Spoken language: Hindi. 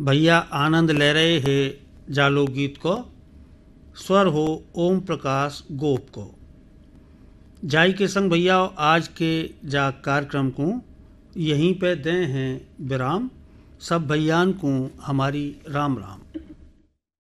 भैया आनंद ले रहे हैं जालो गीत को। स्वर हो ओम प्रकाश गोप को। जाई के संग भैया आज के जा कार्यक्रम को यहीं पे दें हैं विराम। सब भैयान को हमारी राम राम।